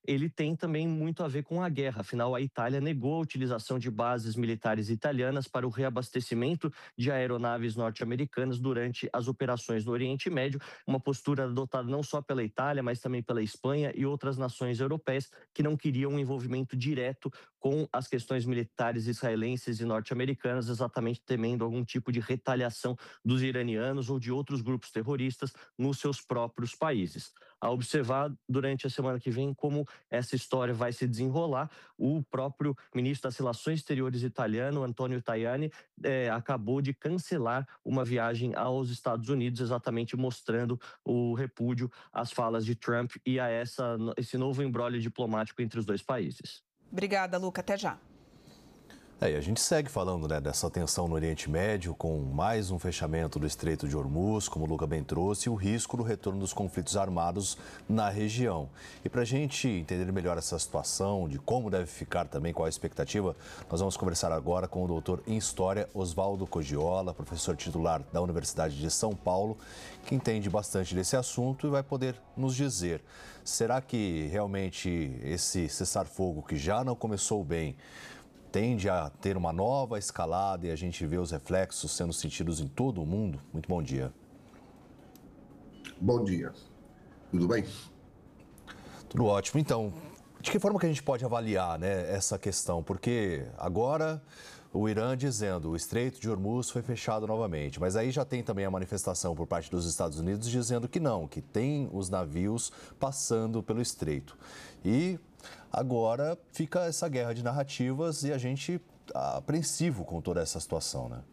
ele tem também muito a ver com a guerra. Afinal, a Itália negou a utilização de bases militares italianas para o reabastecimento de aeronaves norte-americanas durante as operações no Oriente Médio, uma postura adotada não só pela Itália, mas também pela Espanha e outras nações europeias que não queriam um envolvimento direto com as questões militares israelenses e norte-americanas, exatamente temendo algum tipo de retaliação dos iranianos ou de outros grupos terroristas nos seus próprios países. A observar durante a semana que vem como essa história vai se desenrolar. O próprio ministro das Relações Exteriores italiano, Antonio Tajani, acabou de cancelar uma viagem aos Estados Unidos, exatamente mostrando o repúdio às falas de Trump e a esse novo imbróglio diplomático entre os dois países. Obrigada, Luca. Até já. E a gente segue falando, né, dessa tensão no Oriente Médio, com mais um fechamento do Estreito de Hormuz, como o Luca bem trouxe, e o risco do retorno dos conflitos armados na região. E para a gente entender melhor essa situação, de como deve ficar também, qual a expectativa, nós vamos conversar agora com o doutor em História, Oswaldo Cogiola, professor titular da Universidade de São Paulo, que entende bastante desse assunto e vai poder nos dizer, será que realmente esse cessar-fogo, que já não começou bem, tende a ter uma nova escalada e a gente vê os reflexos sendo sentidos em todo o mundo? Muito bom dia. Bom dia. Tudo bem? Tudo ótimo. Então, de que forma que a gente pode avaliar, né, essa questão? Porque agora o Irã dizendo o Estreito de Hormuz foi fechado novamente, mas aí já tem também a manifestação por parte dos Estados Unidos dizendo que não, que tem os navios passando pelo Estreito. E agora fica essa guerra de narrativas e a gente apreensivo com toda essa situação, né?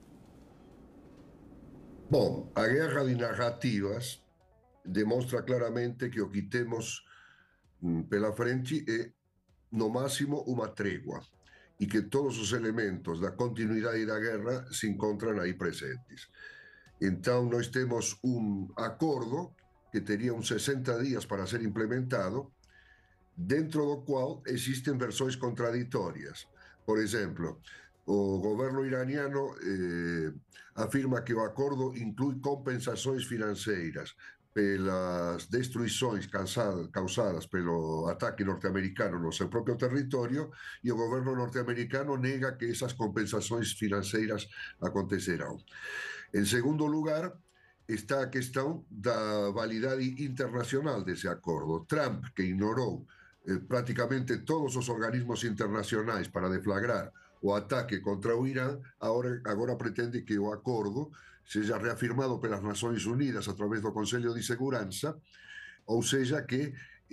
Bom, a guerra de narrativas demonstra claramente que o que temos pela frente é, no máximo, uma trégua e que todos os elementos da continuidade da guerra se encontram aí presentes. Então, nós temos um acordo que teria uns 60 dias para ser implementado, dentro do qual existem versões contraditórias. Por exemplo, o governo iraniano afirma que o acordo inclui compensações financeiras pelas destruições causadas pelo ataque norte-americano no seu próprio território, e o governo norte-americano nega que essas compensações financeiras acontecerão. Em segundo lugar, está a questão da validade internacional desse acordo. Trump, que ignorou praticamente todos os organismos internacionais para deflagrar o ataque contra o Irã, agora pretende que o acordo seja reafirmado pelas Nações Unidas através do Conselho de Segurança, ou seja, que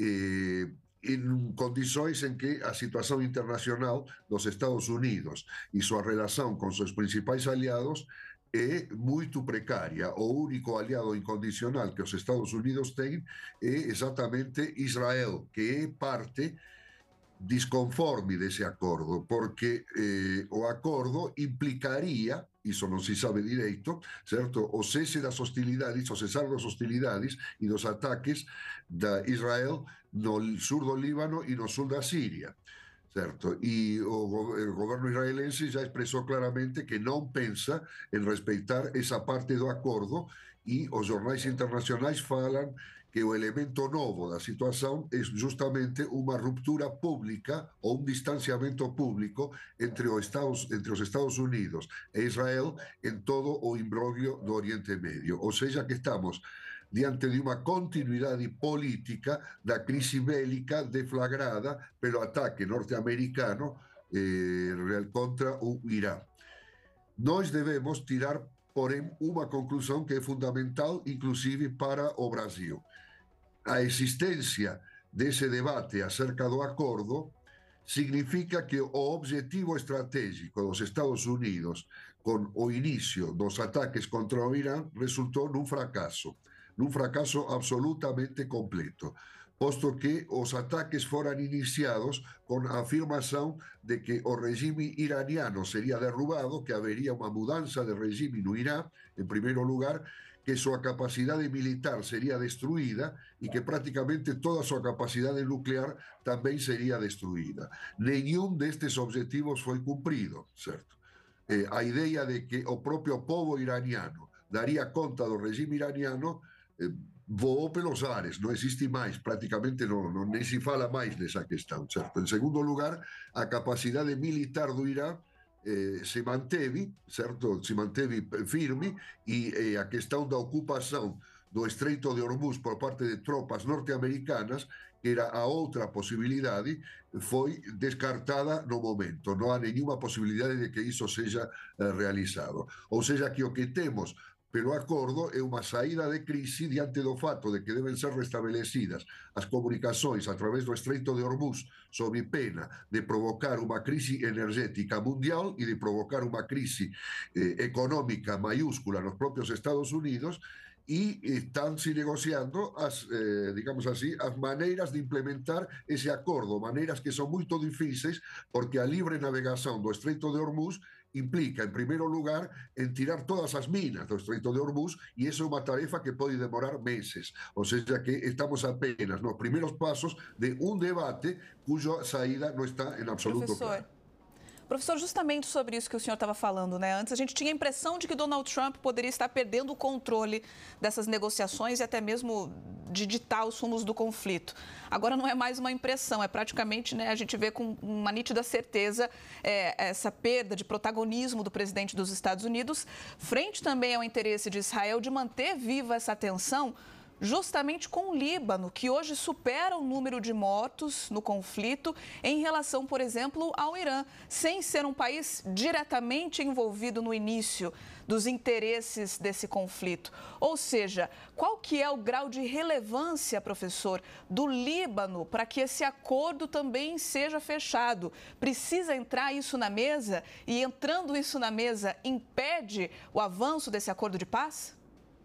em condições em que a situação internacional dos Estados Unidos e sua relação com seus principais aliados é muito precária. O único aliado incondicional que os Estados Unidos têm é exatamente Israel, que é parte desconforme desse acordo, porque o acordo implicaria, isso não se sabe direito, certo? O cesse das hostilidades, o cessar das hostilidades e dos ataques da Israel no sul do Líbano e no sul da Síria. Certo? E o governo israelense já expressou claramente que não pensa em respeitar essa parte do acordo, e os jornais internacionais falam que o elemento novo da situação é justamente uma ruptura pública ou um distanciamento público entre os Estados Unidos e Israel em todo o imbróglio do Oriente Médio. Ou seja, que estamos diante de uma continuidade política da crise bélica deflagrada pelo ataque norte-americano contra o Irã. Nós devemos tirar, porém, uma conclusão que é fundamental, inclusive para o Brasil. A existência desse debate acerca do acordo significa que o objetivo estratégico dos Estados Unidos com o início dos ataques contra o Irã resultou num fracasso absolutamente completo, posto que os ataques foram iniciados com a afirmação de que o regime iraniano seria derrubado, que haveria uma mudança de regime no Irã, em primeiro lugar, que sua capacidade militar seria destruída e que praticamente toda sua capacidade nuclear também seria destruída. Nenhum destes objetivos foi cumprido, certo? A ideia de que o próprio povo iraniano daria conta do regime iraniano voou pelos ares, não existe mais, praticamente nem se fala mais nessa questão, certo? Em segundo lugar, a capacidade militar do Irã se manteve, certo? Se manteve firme e a questão da ocupação do Estreito de Hormuz por parte de tropas norte-americanas, que era a outra possibilidade, foi descartada no momento. Não há nenhuma possibilidade de que isso seja realizado. Ou seja, que o que temos pelo acordo é uma saída de crise diante do fato de que devem ser restabelecidas as comunicações através do Estreito de Hormuz, sob pena de provocar uma crise energética mundial e de provocar uma crise econômica maiúscula nos próprios Estados Unidos, e están se negociando digamos así, as maneiras de implementar ese acordo, maneiras que son moito difíceis, porque a libre navegación do Estreito de Hormuz implica, en primeiro lugar, en tirar todas as minas do Estreito de Hormuz, e iso é unha tarefa que pode demorar meses. Ou seja, que estamos apenas nos primeiros pasos de un debate cuja saída não está em absoluto clara. Professor, justamente sobre isso que o senhor estava falando, né? Antes a gente tinha a impressão de que Donald Trump poderia estar perdendo o controle dessas negociações e até mesmo de ditar os rumos do conflito. Agora não é mais uma impressão, é praticamente, né, a gente vê com uma nítida certeza essa perda de protagonismo do presidente dos Estados Unidos, frente também ao interesse de Israel de manter viva essa tensão, justamente com o Líbano, que hoje supera o número de mortos no conflito em relação, por exemplo, ao Irã, sem ser um país diretamente envolvido no início dos interesses desse conflito. Ou seja, qual que é o grau de relevância, professor, do Líbano para que esse acordo também seja fechado? Precisa entrar isso na mesa e, entrando isso na mesa, impede o avanço desse acordo de paz?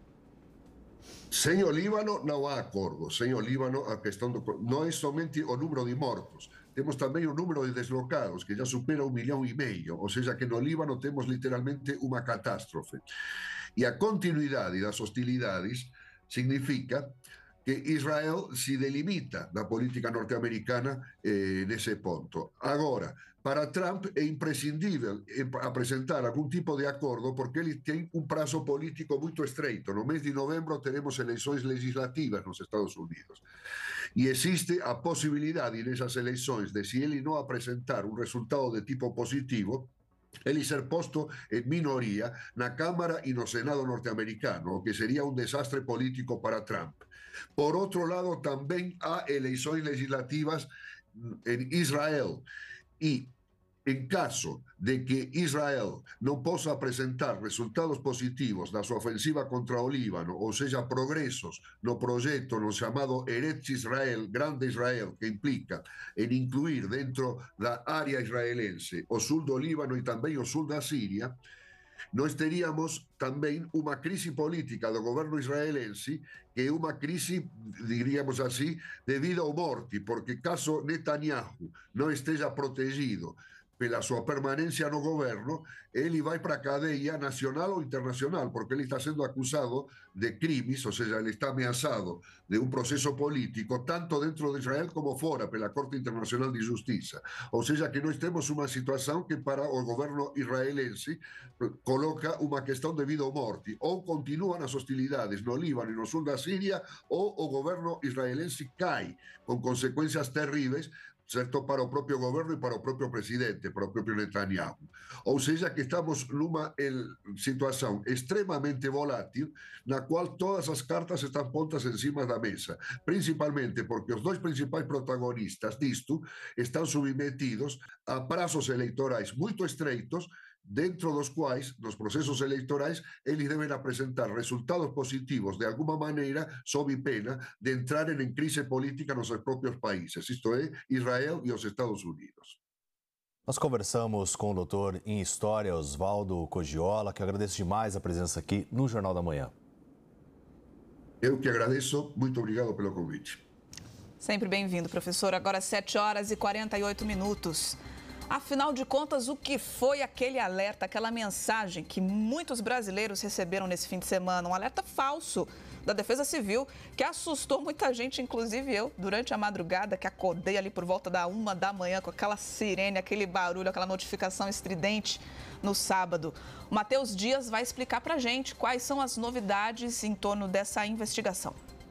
Sem o Líbano não há acordo. Sem o Líbano, a questão não é somente o número de mortos. Temos também o número de deslocados, que já supera 1,5 milhão. Ou seja, que no Líbano temos literalmente uma catástrofe. E a continuidade das hostilidades significa que Israel se delimita da política norte-americana nesse ponto. Agora, para Trump é imprescindível apresentar algum tipo de acordo, porque ele tem um prazo político muito estreito. No mês de novembro teremos eleições legislativas nos Estados Unidos. E existe a possibilidade nessas eleições de, se ele não apresentar um resultado de tipo positivo, ele ser posto em minoria na Câmara e no Senado norte-americano, o que seria um desastre político para Trump. Por outro lado, também há eleições legislativas em Israel. E, em caso de que Israel não possa apresentar resultados positivos da sua ofensiva contra o Líbano, ou seja, progressos no projeto no chamado Eretz Israel, Grande Israel, que implica em incluir dentro da área israelense o sul do Líbano e também o sul da Síria, nós teríamos também uma crise política do governo israelense, que é uma crise, diríamos assim, de vida ou morte, porque caso Netanyahu não esteja protegido pela sua permanência no governo, ele vai para a cadeia nacional ou internacional, porque ele está sendo acusado de crimes, ou seja, ele está ameaçado de um processo político, tanto dentro de Israel como fora, pela Corte Internacional de Justiça. Ou seja, que nós temos uma situação que para o governo israelense coloca uma questão de vida ou morte. Ou continuam as hostilidades no Líbano e no sul da Síria, ou o governo israelense cai, com consequências terríveis, certo, para o próprio governo e para o próprio presidente, para o próprio Netanyahu. Ou seja, que estamos numa situação extremamente volátil, na qual todas as cartas estão postas em cima da mesa, principalmente porque os dois principais protagonistas disto estão submetidos a prazos eleitorais muito estreitos, dentro dos quais, nos processos eleitorais, eles devem apresentar resultados positivos de alguma maneira, sob pena de entrarem em crise política nos seus próprios países, isto é, Israel e os Estados Unidos. Nós conversamos com o doutor em História, Oswaldo Cogiola, que eu agradeço demais a presença aqui no Jornal da Manhã. Eu que agradeço, muito obrigado pelo convite. Sempre bem-vindo, professor. Agora 7h48. Afinal de contas, o que foi aquele alerta, aquela mensagem que muitos brasileiros receberam nesse fim de semana? Um alerta falso da Defesa Civil, que assustou muita gente, inclusive eu, durante a madrugada, que acordei ali por volta da 1 da manhã com aquela sirene, aquele barulho, aquela notificação estridente no sábado. O Matheus Dias vai explicar pra gente quais são as novidades em torno dessa investigação.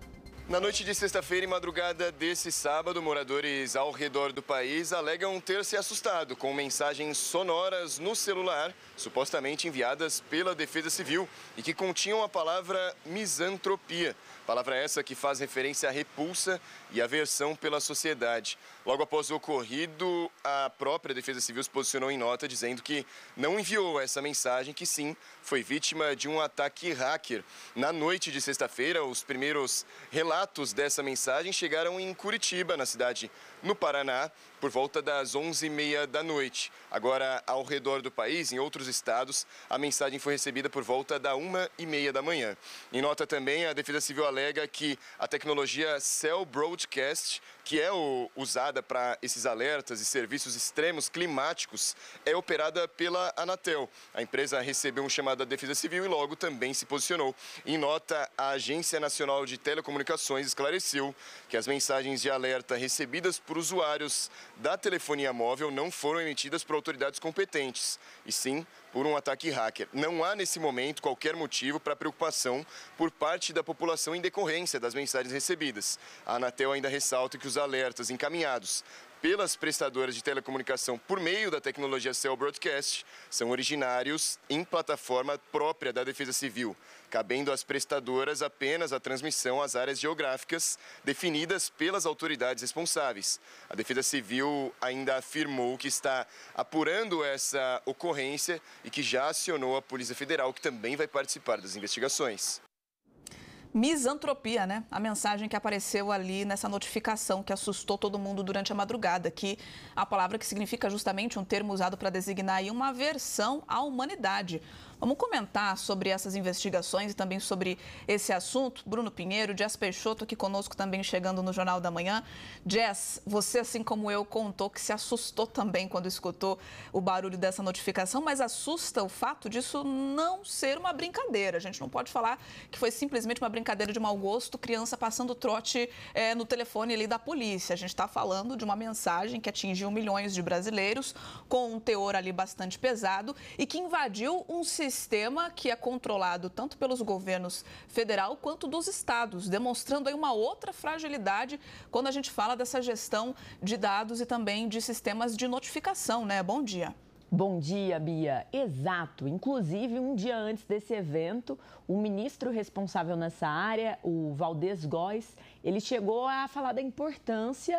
Na noite de sexta-feira e madrugada desse sábado, moradores ao redor do país alegam ter se assustado com mensagens sonoras no celular, supostamente enviadas pela Defesa Civil e que continham a palavra misantropia. Palavra essa que faz referência à repulsa e aversão pela sociedade. Logo após o ocorrido, a própria Defesa Civil se posicionou em nota dizendo que não enviou essa mensagem, que sim, foi vítima de um ataque hacker. Na noite de sexta-feira, os primeiros relatos dessa mensagem chegaram em Curitiba, na cidade no Paraná, por volta das 11h30 da noite. Agora, ao redor do país, em outros estados, a mensagem foi recebida por volta da 1h30 da manhã. Em nota também, a Defesa Civil alega que a tecnologia Cell Broadcast, que é usada para esses alertas e serviços extremos climáticos, é operada pela Anatel. A empresa recebeu um chamado da Defesa Civil e logo também se posicionou. Em nota, a Agência Nacional de Telecomunicações esclareceu que as mensagens de alerta recebidas por usuários da telefonia móvel não foram emitidas por autoridades competentes, e sim por um ataque hacker. Não há, nesse momento, qualquer motivo para preocupação por parte da população em decorrência das mensagens recebidas. A Anatel ainda ressalta que os alertas encaminhados pelas prestadoras de telecomunicação por meio da tecnologia Cell Broadcast são originários em plataforma própria da Defesa Civil, cabendo às prestadoras apenas a transmissão às áreas geográficas definidas pelas autoridades responsáveis. A Defesa Civil ainda afirmou que está apurando essa ocorrência e que já acionou a Polícia Federal, que também vai participar das investigações. Misantropia, né? A mensagem que apareceu ali nessa notificação que assustou todo mundo durante a madrugada, que a palavra que significa justamente um termo usado para designar aí uma aversão à humanidade. Vamos comentar sobre essas investigações e também sobre esse assunto. Bruno Pinheiro, Jess Peixoto aqui conosco também chegando no Jornal da Manhã. Jess, você, assim como eu, contou que se assustou também quando escutou o barulho dessa notificação, mas assusta o fato disso não ser uma brincadeira. A gente não pode falar que foi simplesmente uma brincadeira de mau gosto, criança passando trote no telefone ali da polícia. A gente está falando de uma mensagem que atingiu milhões de brasileiros, com um teor ali bastante pesado e que invadiu um sistema que é controlado tanto pelos governos federal quanto dos estados, demonstrando aí uma outra fragilidade quando a gente fala dessa gestão de dados e também de sistemas de notificação, né? Bom dia. Bom dia, Bia. Exato. Inclusive, um dia antes desse evento, o ministro responsável nessa área, o Valdez Góes, ele chegou a falar da importância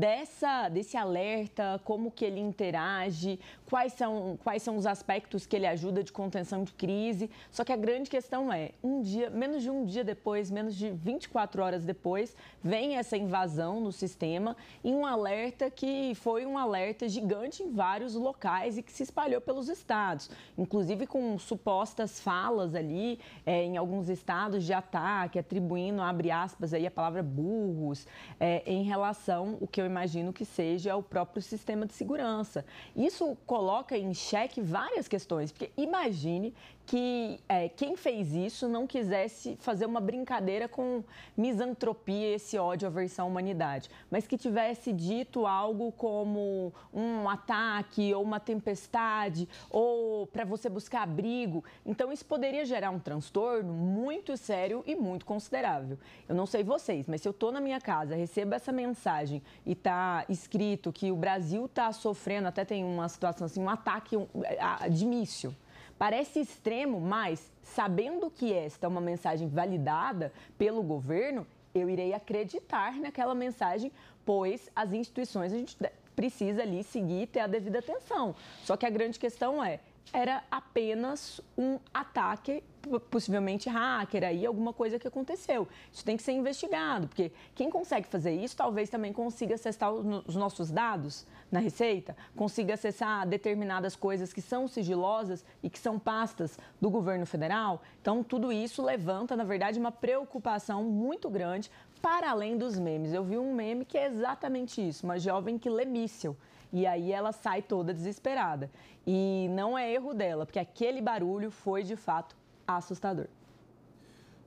desse alerta, como que ele interage, quais são os aspectos que ele ajuda de contenção de crise. Só que a grande questão é, menos de um dia depois, menos de 24 horas depois, vem essa invasão no sistema e um alerta que foi um alerta gigante em vários locais e que se espalhou pelos estados, inclusive com supostas falas ali em alguns estados de ataque, atribuindo, abre aspas, aí a palavra burros, em relação ao que eu imagino que seja o próprio sistema de segurança. Isso coloca em xeque várias questões, porque imagine que quem fez isso não quisesse fazer uma brincadeira com misantropia, esse ódio, aversão à humanidade, mas que tivesse dito algo como um ataque ou uma tempestade ou para você buscar abrigo. Então, isso poderia gerar um transtorno muito sério e muito considerável. Eu não sei vocês, mas se eu estou na minha casa, recebo essa mensagem e está escrito que o Brasil está sofrendo, até tem uma situação assim, um ataque de míssil. Parece extremo, mas sabendo que esta é uma mensagem validada pelo governo, eu irei acreditar naquela mensagem, pois as instituições a gente precisa ali seguir e ter a devida atenção. Só que a grande questão era apenas um ataque, possivelmente hacker, aí alguma coisa que aconteceu. Isso tem que ser investigado, porque quem consegue fazer isso talvez também consiga acessar os nossos dados na Receita, consiga acessar determinadas coisas que são sigilosas e que são pastas do governo federal. Então, tudo isso levanta, na verdade, uma preocupação muito grande para além dos memes. Eu vi um meme que é exatamente isso, uma jovem que lê míssil. E aí ela sai toda desesperada. E não é erro dela, porque aquele barulho foi, de fato, assustador.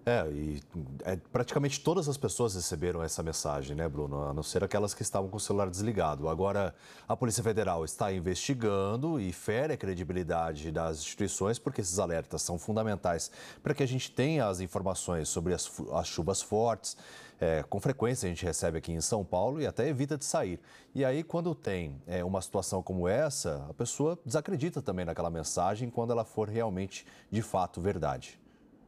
Praticamente todas as pessoas receberam essa mensagem, né, Bruno? A não ser aquelas que estavam com o celular desligado. Agora, a Polícia Federal está investigando e fere a credibilidade das instituições, porque esses alertas são fundamentais para que a gente tenha as informações sobre as chuvas fortes. Com frequência a gente recebe aqui em São Paulo e até evita de sair. E aí, quando tem uma situação como essa, a pessoa desacredita também naquela mensagem quando ela for realmente, de fato, verdade.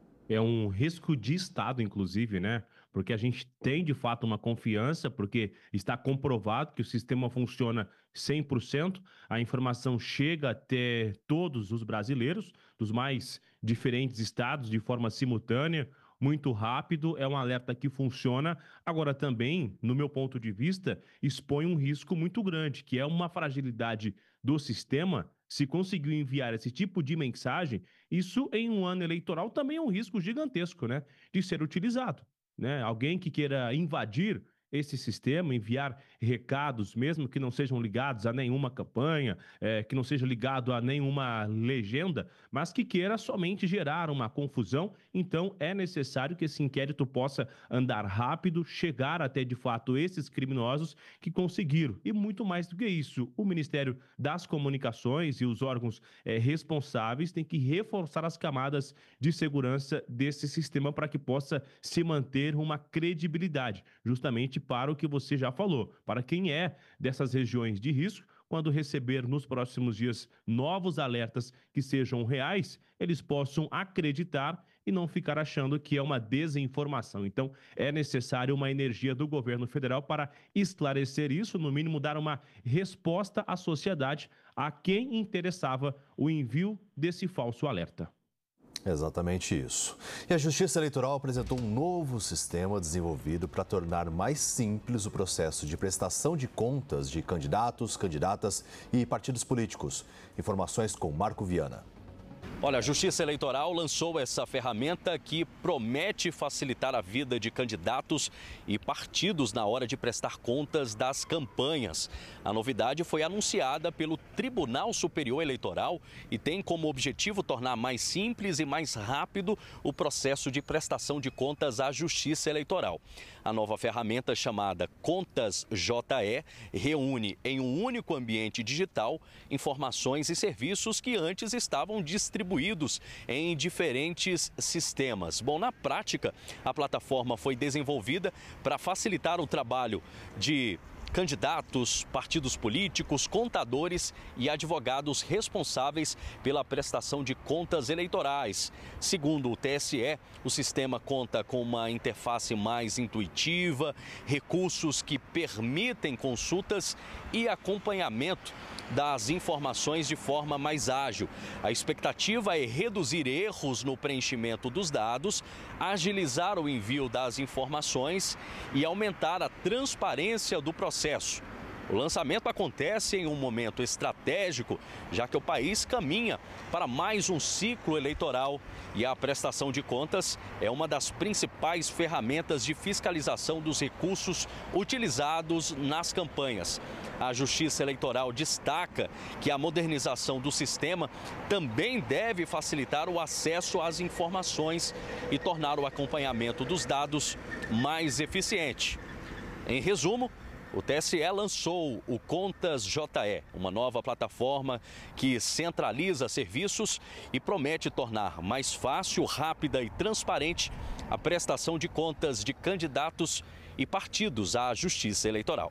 É um risco de Estado, inclusive, né? Porque a gente tem, de fato, uma confiança, porque está comprovado que o sistema funciona 100%, a informação chega até todos os brasileiros, dos mais diferentes estados, de forma simultânea, muito rápido, é um alerta que funciona. Agora também, no meu ponto de vista, expõe um risco muito grande, que é uma fragilidade do sistema. Se conseguiu enviar esse tipo de mensagem, isso em um ano eleitoral também é um risco gigantesco, né, de ser utilizado, né? Alguém que queira invadir esse sistema, enviar recados, mesmo que não sejam ligados a nenhuma campanha, que não seja ligado a nenhuma legenda, mas que queira somente gerar uma confusão. Então, é necessário que esse inquérito possa andar rápido, chegar até, de fato, esses criminosos que conseguiram. E muito mais do que isso, o Ministério das Comunicações e os órgãos responsáveis têm que reforçar as camadas de segurança desse sistema para que possa se manter uma credibilidade, justamente para o que você já falou, para quem é dessas regiões de risco, quando receber nos próximos dias novos alertas que sejam reais, eles possam acreditar e não ficar achando que é uma desinformação. Então, é necessário uma energia do governo federal para esclarecer isso, no mínimo dar uma resposta à sociedade a quem interessava o envio desse falso alerta. Exatamente isso. E a Justiça Eleitoral apresentou um novo sistema desenvolvido para tornar mais simples o processo de prestação de contas de candidatos, candidatas e partidos políticos. Informações com Marco Viana. Olha, a Justiça Eleitoral lançou essa ferramenta que promete facilitar a vida de candidatos e partidos na hora de prestar contas das campanhas. A novidade foi anunciada pelo Tribunal Superior Eleitoral e tem como objetivo tornar mais simples e mais rápido o processo de prestação de contas à Justiça Eleitoral. A nova ferramenta, chamada Contas JE, reúne em um único ambiente digital informações e serviços que antes estavam distribuídos em diferentes sistemas. Bom, na prática, a plataforma foi desenvolvida para facilitar o trabalho de candidatos, partidos políticos, contadores e advogados responsáveis pela prestação de contas eleitorais. Segundo o TSE, o sistema conta com uma interface mais intuitiva, recursos que permitem consultas e acompanhamento das informações de forma mais ágil. A expectativa é reduzir erros no preenchimento dos dados, agilizar o envio das informações e aumentar a transparência do processo. O lançamento acontece em um momento estratégico, já que o país caminha para mais um ciclo eleitoral e a prestação de contas é uma das principais ferramentas de fiscalização dos recursos utilizados nas campanhas. A Justiça Eleitoral destaca que a modernização do sistema também deve facilitar o acesso às informações e tornar o acompanhamento dos dados mais eficiente. Em resumo, o TSE lançou o Contas JE, uma nova plataforma que centraliza serviços e promete tornar mais fácil, rápida e transparente a prestação de contas de candidatos e partidos à Justiça Eleitoral.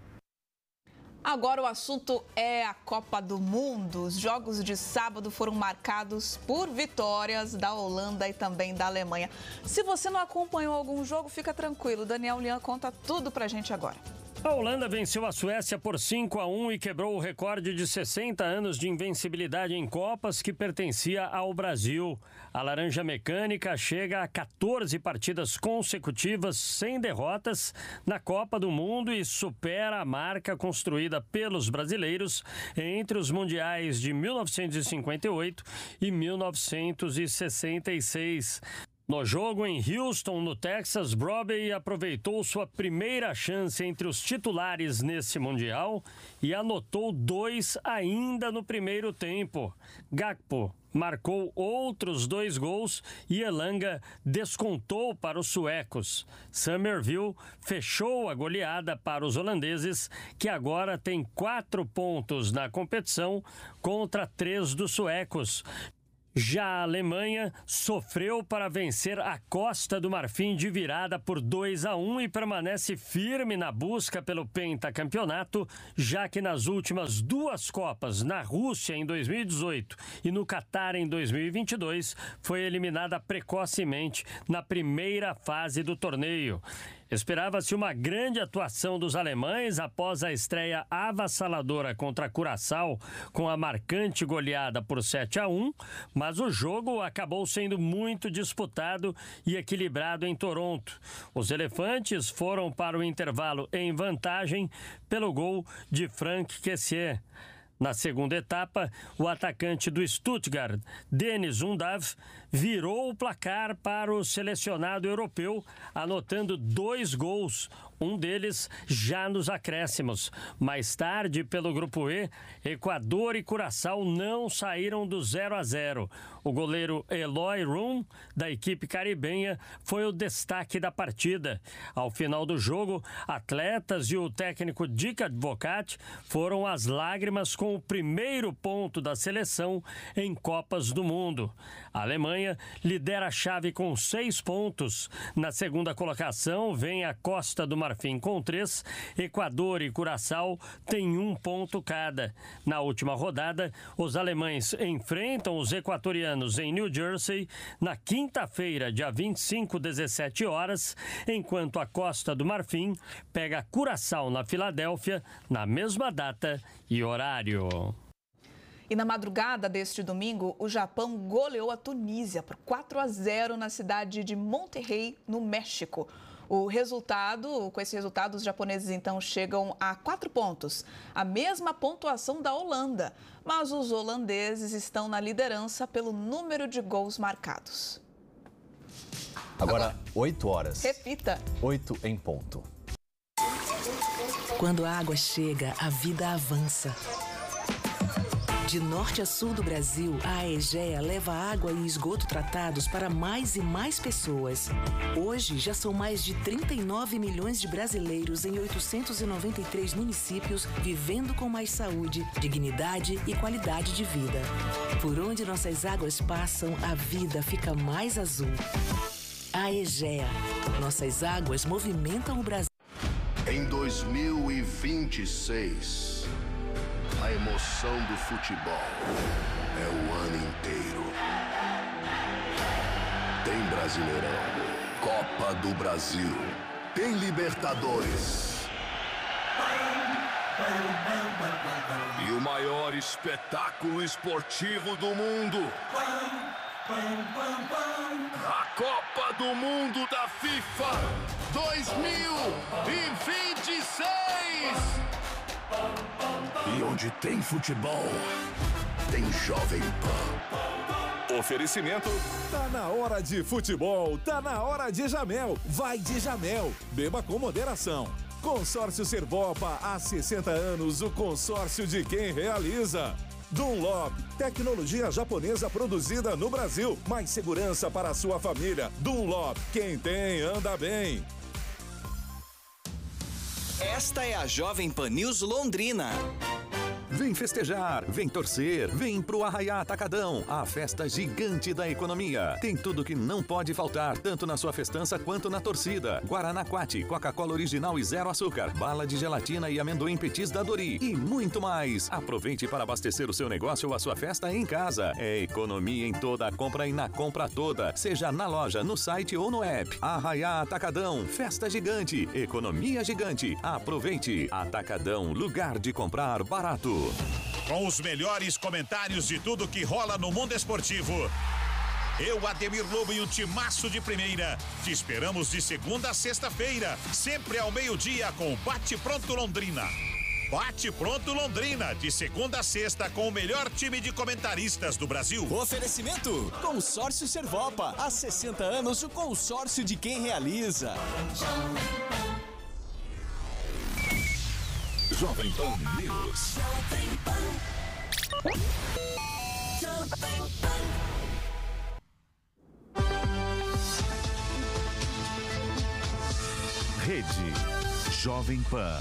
Agora o assunto é a Copa do Mundo. Os jogos de sábado foram marcados por vitórias da Holanda e também da Alemanha. Se você não acompanhou algum jogo, fica tranquilo. Daniel Lian conta tudo pra gente agora. A Holanda venceu a Suécia por 5-1 e quebrou o recorde de 60 anos de invencibilidade em Copas que pertencia ao Brasil. A Laranja Mecânica chega a 14 partidas consecutivas sem derrotas na Copa do Mundo e supera a marca construída pelos brasileiros entre os mundiais de 1958 e 1966. No jogo em Houston, no Texas, Brobbey aproveitou sua primeira chance entre os titulares nesse Mundial e anotou 2 ainda no primeiro tempo. Gakpo marcou outros 2 gols e Elanga descontou para os suecos. Summerville fechou a goleada para os holandeses, que agora tem 4 pontos na competição contra 3 dos suecos. Já a Alemanha sofreu para vencer a Costa do Marfim de virada por 2-1 e permanece firme na busca pelo pentacampeonato, já que nas últimas 2 Copas, na Rússia em 2018 e no Catar em 2022, foi eliminada precocemente na primeira fase do torneio. Esperava-se uma grande atuação dos alemães após a estreia avassaladora contra Curaçao, com a marcante goleada por 7-1, mas o jogo acabou sendo muito disputado e equilibrado em Toronto. Os elefantes foram para o intervalo em vantagem pelo gol de Franck Kessié. Na segunda etapa, o atacante do Stuttgart, Denis Undav, virou o placar para o selecionado europeu, anotando 2 gols, um deles já nos acréscimos. Mais tarde, pelo Grupo E, Equador e Curaçao não saíram do 0-0. O goleiro Eloy Room, da equipe caribenha, foi o destaque da partida. Ao final do jogo, atletas e o técnico Dick Advocat foram às lágrimas com o primeiro ponto da seleção em Copas do Mundo. A Alemanha lidera a chave com 6 pontos. Na segunda colocação vem a Costa do Marfim com 3. Equador e Curaçao têm 1 ponto cada. Na última rodada, os alemães enfrentam os equatorianos em New Jersey na quinta-feira, dia 25, 17 horas, enquanto a Costa do Marfim pega Curaçao na Filadélfia na mesma data e horário. E na madrugada deste domingo, o Japão goleou a Tunísia por 4-0 na cidade de Monterrey, no México. Com esse resultado, os japoneses então chegam a 4 pontos, a mesma pontuação da Holanda. Mas os holandeses estão na liderança pelo número de gols marcados. Agora 8 horas. Repita. 8 em ponto. Quando a água chega, a vida avança. De norte a sul do Brasil, a Aegea leva água e esgoto tratados para mais e mais pessoas. Hoje, já são mais de 39 milhões de brasileiros em 893 municípios vivendo com mais saúde, dignidade e qualidade de vida. Por onde nossas águas passam, a vida fica mais azul. Aegea. Nossas águas movimentam o Brasil. Em 2026... a emoção do futebol é o ano inteiro. Tem Brasileirão, Copa do Brasil, tem Libertadores. E o maior espetáculo esportivo do mundo. A Copa do Mundo da FIFA 2026. E onde tem futebol, tem Jovem Pan. Oferecimento. Tá na hora de futebol, tá na hora de Jamel. Vai de Jamel. Beba com moderação. Consórcio Servopa, há 60 anos, o consórcio de quem realiza. Dunlop, tecnologia japonesa produzida no Brasil. Mais segurança para a sua família. Dunlop, quem tem, anda bem. Esta é a Jovem Pan News Londrina. Vem festejar, vem torcer, vem pro Arraiá Atacadão, a festa gigante da economia. Tem tudo que não pode faltar, tanto na sua festança quanto na torcida. Guaraná Quati, Coca-Cola original e 0 açúcar, bala de gelatina e amendoim petis da Dori e muito mais. Aproveite para abastecer o seu negócio ou a sua festa em casa. É economia em toda a compra e na compra toda, seja na loja, no site ou no app. Arraiá Atacadão, festa gigante, economia gigante. Aproveite. Atacadão, lugar de comprar barato. Com os melhores comentários de tudo que rola no mundo esportivo. Eu, Ademir Lobo e o timaço de primeira. Te esperamos de segunda a sexta-feira, sempre ao meio-dia com Bate Pronto Londrina. Bate Pronto Londrina, de segunda a sexta, com o melhor time de comentaristas do Brasil. Oferecimento: Consórcio Servopa. Há 60 anos, o consórcio de quem realiza. Jovem Pan News. Rede Jovem Pan.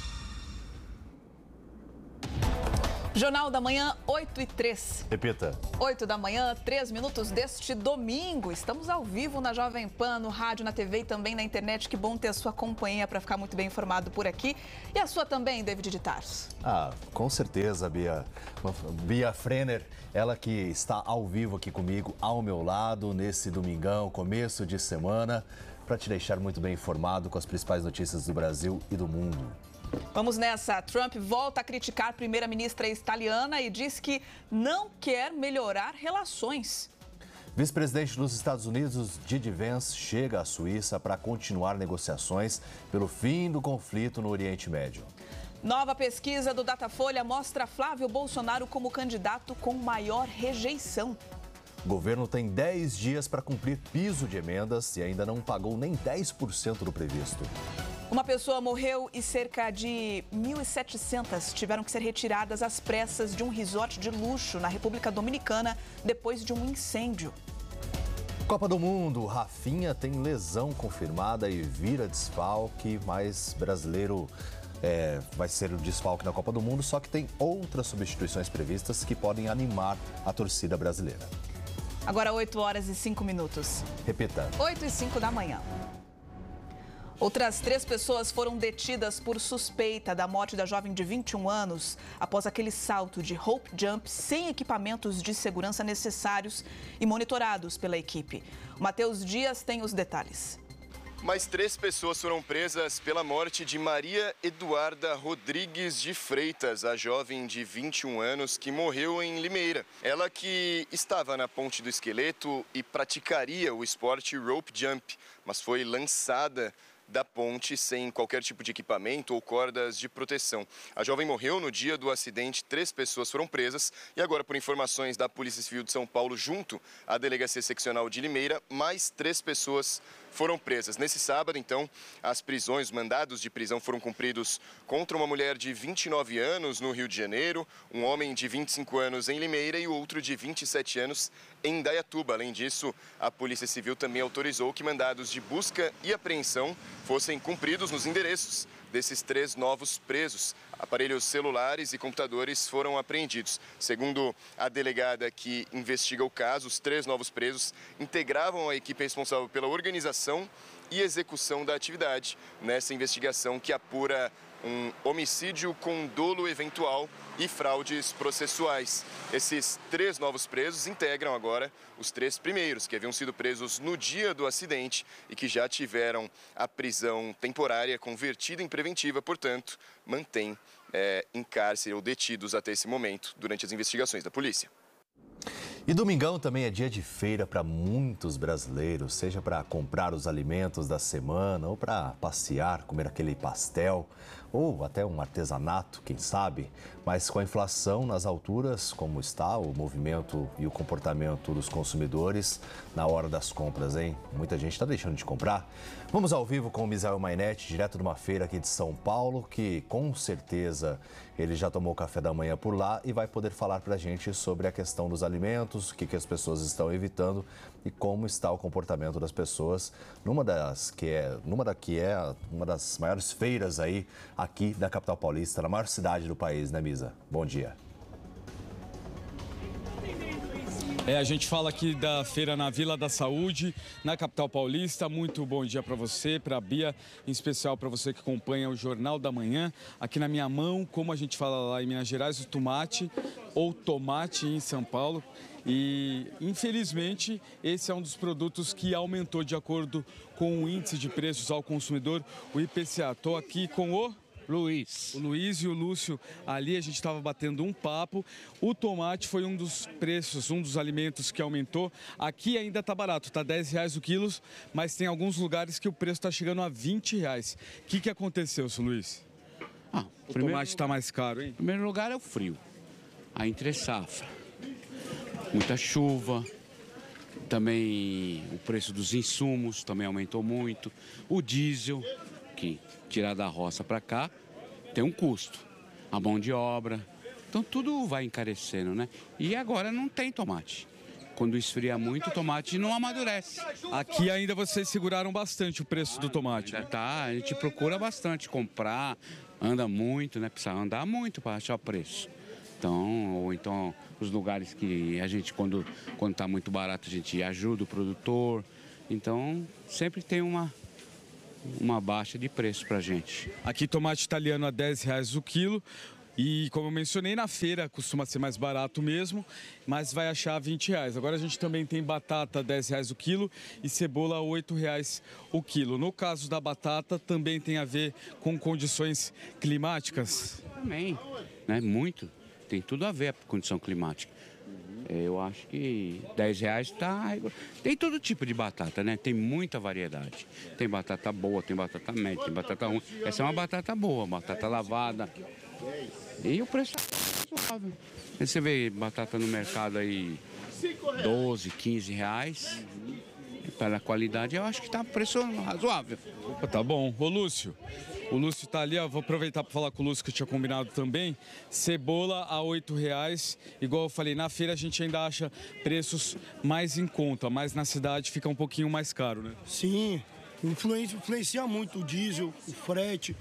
Jornal da Manhã, 8h03. Repita. 8 da manhã, 3 minutos deste domingo. Estamos ao vivo na Jovem Pan, no rádio, na TV e também na internet. Que bom ter a sua companhia para ficar muito bem informado por aqui. E a sua também, David de Tarso. Com certeza, Bia. Bia Frenner, ela que está ao vivo aqui comigo, ao meu lado, nesse domingão, começo de semana, para te deixar muito bem informado com as principais notícias do Brasil e do mundo. Vamos nessa. Trump volta a criticar a primeira-ministra italiana e diz que não quer melhorar relações. Vice-presidente dos Estados Unidos, J.D. Vance, chega à Suíça para continuar negociações pelo fim do conflito no Oriente Médio. Nova pesquisa do Datafolha mostra Flávio Bolsonaro como candidato com maior rejeição. O governo tem 10 dias para cumprir piso de emendas e ainda não pagou nem 10% do previsto. Uma pessoa morreu e cerca de 1.700 tiveram que ser retiradas às pressas de um resort de luxo na República Dominicana depois de um incêndio. Copa do Mundo, Rafinha tem lesão confirmada e vira desfalque, mas brasileiro vai ser o desfalque na Copa do Mundo, só que tem outras substituições previstas que podem animar a torcida brasileira. Agora 8 horas e 5 minutos. Repita. 8 e 5 da manhã. Outras 3 pessoas foram detidas por suspeita da morte da jovem de 21 anos após aquele salto de rope jump sem equipamentos de segurança necessários e monitorados pela equipe. O Matheus Dias tem os detalhes. Mais 3 pessoas foram presas pela morte de Maria Eduarda Rodrigues de Freitas, a jovem de 21 anos que morreu em Limeira. Ela que estava na Ponte do Esqueleto e praticaria o esporte rope jump, mas foi lançada da ponte sem qualquer tipo de equipamento ou cordas de proteção. A jovem morreu no dia do acidente, 3 pessoas foram presas e agora, por informações da Polícia Civil de São Paulo, junto à Delegacia Seccional de Limeira, mais 3 pessoas foram presas. Nesse sábado, então, as prisões, os mandados de prisão foram cumpridos contra uma mulher de 29 anos no Rio de Janeiro, um homem de 25 anos em Limeira e outro de 27 anos em Indaiatuba. Além disso, a Polícia Civil também autorizou que mandados de busca e apreensão fossem cumpridos nos endereços desses 3 novos presos. Aparelhos celulares e computadores foram apreendidos. Segundo a delegada que investiga o caso, os 3 novos presos integravam a equipe responsável pela organização e execução da atividade nessa investigação que apura um homicídio com dolo eventual e fraudes processuais. Esses 3 novos presos integram agora os 3 primeiros, que haviam sido presos no dia do acidente e que já tiveram a prisão temporária convertida em preventiva, portanto, mantém em cárcere ou detidos até esse momento durante as investigações da polícia. E domingão também é dia de feira para muitos brasileiros, seja para comprar os alimentos da semana ou para passear, comer aquele pastel ou até um artesanato, quem sabe. Mas com a inflação nas alturas, como está o movimento e o comportamento dos consumidores na hora das compras, hein? Muita gente está deixando de comprar. Vamos ao vivo com o Misael Mainetti, direto de uma feira aqui de São Paulo, que com certeza ele já tomou café da manhã por lá e vai poder falar para a gente sobre a questão dos alimentos, o que as pessoas estão evitando e como está o comportamento das pessoas numa das maiores feiras aí aqui da capital paulista, na maior cidade do país, né, Misa? Bom dia. A gente fala aqui da feira na Vila da Saúde, na capital paulista. Muito bom dia para você, para a Bia, em especial para você que acompanha o Jornal da Manhã. Aqui na minha mão, como a gente fala lá em Minas Gerais, o tomate ou tomate em São Paulo. E, infelizmente, esse é um dos produtos que aumentou de acordo com o índice de preços ao consumidor, o IPCA. Estou aqui com o Luiz. O Luiz e o Lúcio ali, a gente estava batendo um papo. O tomate foi um dos preços, um dos alimentos que aumentou. Aqui ainda está barato, está R$10 o quilo, mas tem alguns lugares que o preço está chegando a R$20. O que aconteceu, seu Luiz? O tomate está mais caro, hein? Em primeiro lugar é o frio, a entre-safra, muita chuva, também o preço dos insumos também aumentou muito, o diesel, que tirar da roça para cá, tem um custo, a mão de obra, então tudo vai encarecendo, né? E agora não tem tomate. Quando esfria muito, o tomate não amadurece. Aqui ainda vocês seguraram bastante o preço do tomate. Tá, a gente procura bastante comprar, anda muito, né? Precisa andar muito para achar o preço. Então, ou então os lugares que a gente, quando tá muito barato, a gente ajuda o produtor. Então, sempre tem uma baixa de preço pra gente. Aqui tomate italiano a R$10 o quilo. E como eu mencionei, na feira costuma ser mais barato mesmo, mas vai achar R$20. Agora a gente também tem batata R$10 o quilo e cebola R$8 o quilo. No caso da batata, também tem a ver com condições climáticas? Também, né? Muito. Tem tudo a ver com a condição climática. Eu acho que R$10 tá... Tem todo tipo de batata, né? Tem muita variedade. Tem batata boa, tem batata média, tem batata ruim. Essa é uma batata boa, batata lavada. E o preço é suave. Você vê batata no mercado aí R$12, R$15. Pela qualidade, eu acho que tá preço razoável. Opa, tá bom. Ô, Lúcio. O Lúcio tá ali, ó. Vou aproveitar para falar com o Lúcio, que eu tinha combinado também. Cebola a R$8. Igual eu falei, na feira a gente ainda acha preços mais em conta, mas na cidade fica um pouquinho mais caro, né? Sim, influencia muito o diesel, o frete,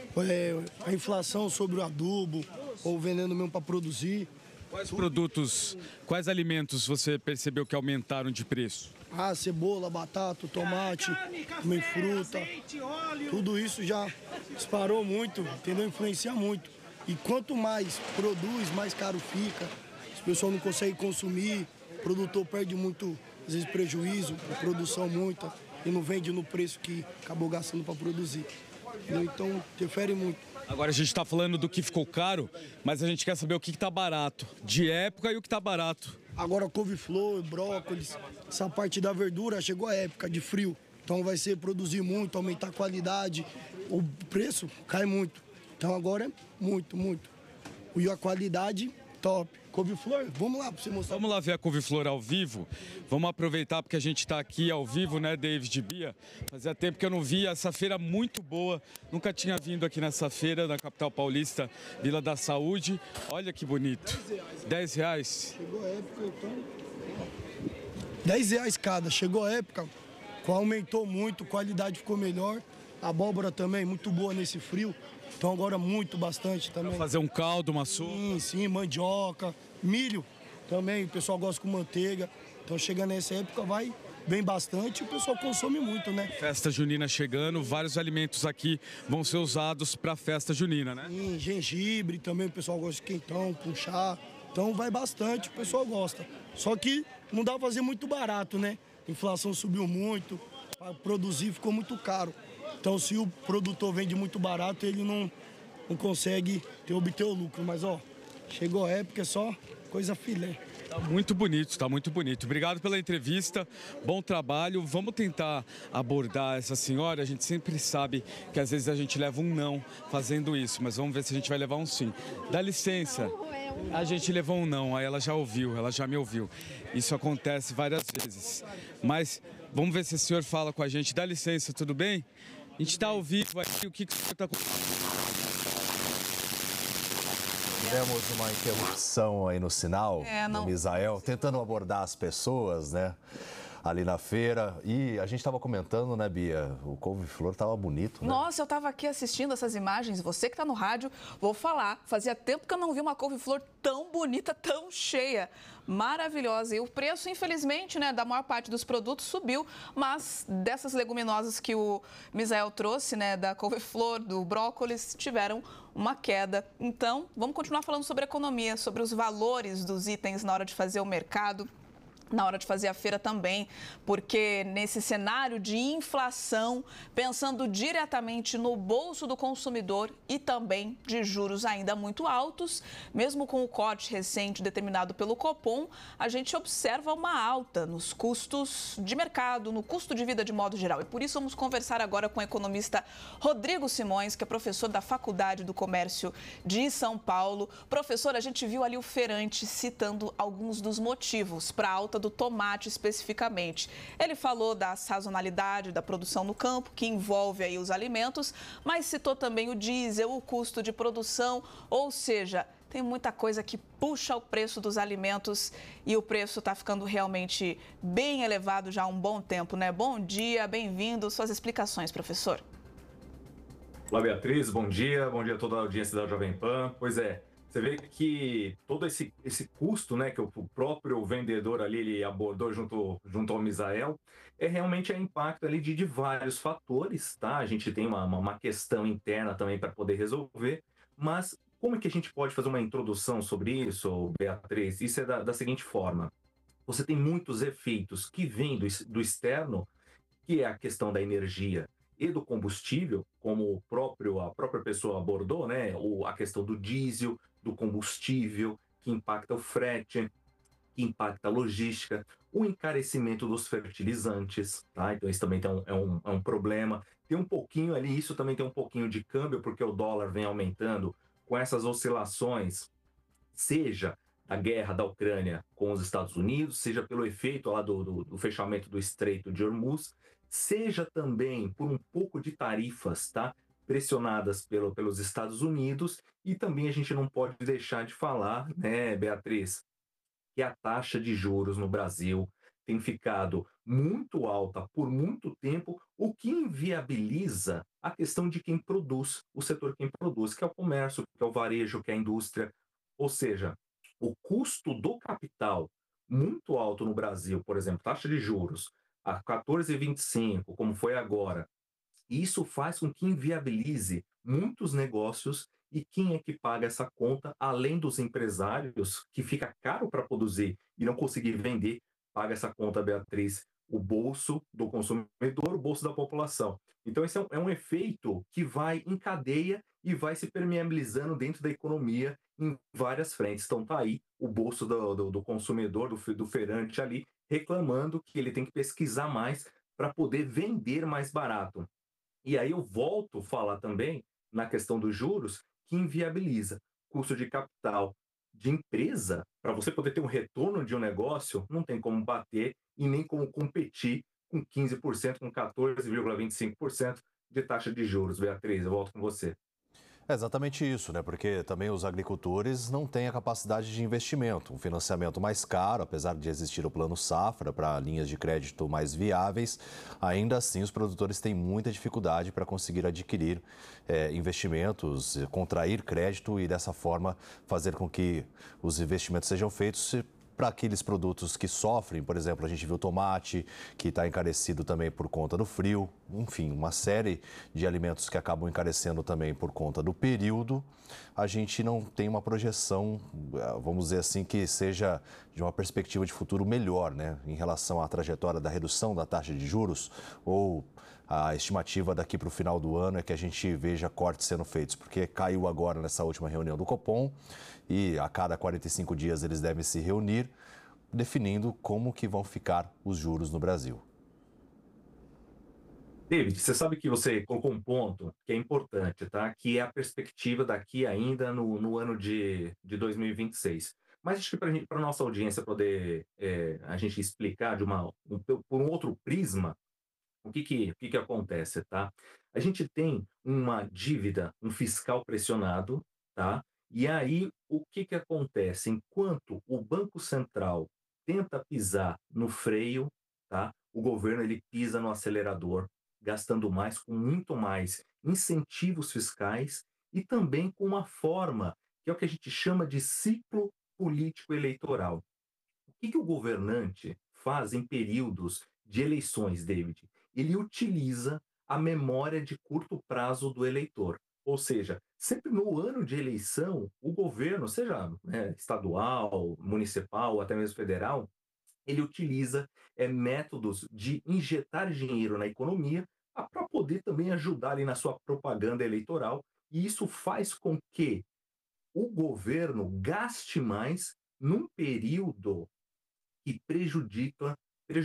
a inflação sobre o adubo, ou o veneno mesmo para produzir. Quais produtos, quais alimentos você percebeu que aumentaram de preço? Cebola, batata, tomate, também fruta, tudo isso já disparou muito, entendeu? Influencia muito. E quanto mais produz, mais caro fica. As pessoas não conseguem consumir, o produtor perde muito, às vezes, prejuízo, a produção muita, e não vende no preço que acabou gastando para produzir. Então, interfere muito. Agora a gente está falando do que ficou caro, mas a gente quer saber o que está barato, de época e o que está barato. Agora couve-flor, brócolis, essa parte da verdura chegou a época de frio. Então vai ser produzir muito, aumentar a qualidade, o preço cai muito. Então agora é muito, muito. E a qualidade, top. Couve-flor, vamos lá para você mostrar. Vamos lá ver a couve-flor ao vivo. Vamos aproveitar porque a gente está aqui ao vivo, né, David e Bia? Fazia tempo que eu não via essa feira muito boa. Nunca tinha vindo aqui nessa feira na capital paulista, Vila da Saúde. Olha que bonito. R$10. Chegou a época, então. R$10 cada. Chegou a época, aumentou muito, qualidade ficou melhor. A abóbora também, muito boa nesse frio. Então agora muito, bastante também. Pra fazer um caldo, uma sopa? Sim, mandioca, milho também, o pessoal gosta com manteiga. Então chega nessa época, vem bastante e o pessoal consome muito, né? Festa junina chegando, vários alimentos aqui vão ser usados para festa junina, né? Sim, gengibre também, o pessoal gosta de quentão, com chá. Então vai bastante, o pessoal gosta. Só que não dá pra fazer muito barato, né? A inflação subiu muito, para produzir ficou muito caro. Então, se o produtor vende muito barato, ele não consegue obter o lucro. Mas, ó, chegou a época, é só coisa filé. Tá muito bonito, tá muito bonito. Obrigado pela entrevista, bom trabalho. Vamos tentar abordar essa senhora. A gente sempre sabe que às vezes a gente leva um não fazendo isso, mas vamos ver se a gente vai levar um sim. Dá licença. A gente levou um não, aí ela já ouviu, ela já me ouviu. Isso acontece várias vezes. Mas vamos ver se o senhor fala com a gente. Dá licença, tudo bem? A gente está ao vivo aqui, o que o senhor está acontecendo? Tivemos uma interrupção aí no sinal, do Misael, tentando abordar as pessoas, né? Ali na feira. E a gente estava comentando, né, Bia? O couve-flor estava bonito, né? Nossa, eu estava aqui assistindo essas imagens. Você que está no rádio, vou falar. Fazia tempo que eu não vi uma couve-flor tão bonita, tão cheia. Maravilhosa. E o preço, infelizmente, né, da maior parte dos produtos subiu. Mas dessas leguminosas que o Misael trouxe, né, da couve-flor, do brócolis, tiveram uma queda. Então, vamos continuar falando sobre economia, sobre os valores dos itens na hora de fazer o mercado. na hora de fazer a feira também, porque nesse cenário de inflação, pensando diretamente no bolso do consumidor e também de juros ainda muito altos, mesmo com o corte recente determinado pelo Copom, a gente observa uma alta nos custos de mercado, no custo de vida de modo geral. E por isso vamos conversar agora com o economista Rodrigo Simões, que é professor da Faculdade do Comércio de São Paulo. Professor, a gente viu ali o feirante citando alguns dos motivos para a alta do tomate especificamente. Ele falou da sazonalidade da produção no campo, que envolve aí os alimentos, mas citou também o diesel, o custo de produção, ou seja, tem muita coisa que puxa o preço dos alimentos e o preço está ficando realmente bem elevado já há um bom tempo, né? Bom dia, bem-vindo. Suas explicações, professor. Olá, Beatriz, bom dia a toda a audiência da Jovem Pan. Pois é, você vê que todo esse custo, né, que o próprio vendedor ali ele abordou junto ao Misael, é realmente o impacto ali de vários fatores, tá? A gente tem uma questão interna também para poder resolver, mas como é que a gente pode fazer uma introdução sobre isso, Beatriz? Isso é da seguinte forma: você tem muitos efeitos que vêm do externo, que é a questão da energia e do combustível, como a própria pessoa abordou, né? A questão do diesel, do combustível, que impacta o frete, que impacta a logística, o encarecimento dos fertilizantes, tá? Então isso também é um problema. Tem um pouquinho ali, isso também tem um pouquinho de câmbio, porque o dólar vem aumentando com essas oscilações, seja da guerra da Ucrânia com os Estados Unidos, seja pelo efeito lá do fechamento do Estreito de Hormuz, seja também por um pouco de tarifas, tá? Pressionadas pelos Estados Unidos, e também a gente não pode deixar de falar, né, Beatriz, que a taxa de juros no Brasil tem ficado muito alta por muito tempo, o que inviabiliza a questão de quem produz, o setor quem produz, que é o comércio, que é o varejo, que é a indústria. Ou seja, o custo do capital muito alto no Brasil, por exemplo, taxa de juros a 14,25, como foi agora, isso faz com que inviabilize muitos negócios. E quem é que paga essa conta, além dos empresários, que fica caro para produzir e não conseguir vender, paga essa conta, Beatriz? O bolso do consumidor, o bolso da população. Então, esse é um efeito que vai em cadeia e vai se permeabilizando dentro da economia em várias frentes. Então, tá aí o bolso do consumidor, do feirante ali, reclamando que ele tem que pesquisar mais para poder vender mais barato. E aí eu volto a falar também na questão dos juros, que inviabiliza custo de capital de empresa. Para você poder ter um retorno de um negócio, não tem como bater e nem como competir com 15%, com 14,25% de taxa de juros. Beatriz, eu volto com você. É exatamente isso, né? Porque também os agricultores não têm a capacidade de investimento. Um financiamento mais caro, apesar de existir o Plano Safra para linhas de crédito mais viáveis, ainda assim os produtores têm muita dificuldade para conseguir adquirir investimentos, contrair crédito e dessa forma fazer com que os investimentos sejam feitos para aqueles produtos que sofrem. Por exemplo, a gente viu o tomate, que está encarecido também por conta do frio. Enfim, uma série de alimentos que acabam encarecendo também por conta do período. A gente não tem uma projeção, vamos dizer assim, que seja de uma perspectiva de futuro melhor, né? Em relação à trajetória da redução da taxa de juros, ou a estimativa daqui para o final do ano é que a gente veja cortes sendo feitos, porque caiu agora nessa última reunião do Copom, e a cada 45 dias eles devem se reunir, definindo como que vão ficar os juros no Brasil. David, você sabe que você colocou um ponto que é importante, tá? Que é a perspectiva daqui ainda no ano de 2026. Mas acho que para a nossa audiência poder a gente explicar por um outro prisma, o que acontece, tá? A gente tem uma dívida, um fiscal pressionado, tá? E aí, o que acontece? Enquanto o Banco Central tenta pisar no freio, tá? O governo ele pisa no acelerador, gastando mais, com muito mais incentivos fiscais e também com uma forma, que é o que a gente chama de ciclo político eleitoral. O que o governante faz em períodos de eleições, David? Ele utiliza a memória de curto prazo do eleitor. Ou seja, sempre no ano de eleição, o governo, seja estadual, municipal ou até mesmo federal, ele utiliza métodos de injetar dinheiro na economia para poder também ajudar ali na sua propaganda eleitoral, e isso faz com que o governo gaste mais num período que prejudica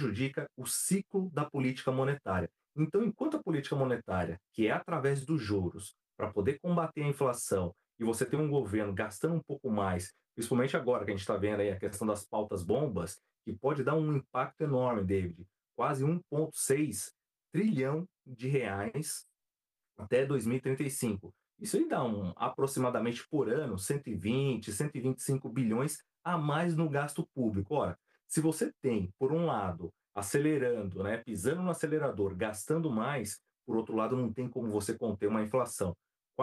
o ciclo da política monetária. Então, enquanto a política monetária, que é através dos juros, para poder combater a inflação, e você tem um governo gastando um pouco mais, principalmente agora que a gente está vendo aí a questão das pautas bombas, que pode dar um impacto enorme, David, quase 1,6 trilhão de reais até 2035. Isso aí dá aproximadamente por ano 120, 125 bilhões a mais no gasto público. Ora, se você tem, por um lado, acelerando, né, pisando no acelerador, gastando mais, por outro lado, não tem como você conter uma inflação.